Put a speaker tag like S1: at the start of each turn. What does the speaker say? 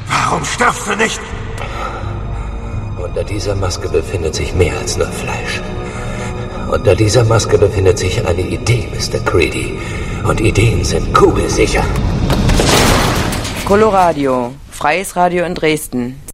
S1: Warum stirbst du nicht?
S2: Unter dieser Maske befindet sich mehr als nur Fleisch. Unter dieser Maske befindet sich eine Idee, Mr. Creedy. Und Ideen sind kugelsicher.
S3: Coloradio, freies Radio in Dresden.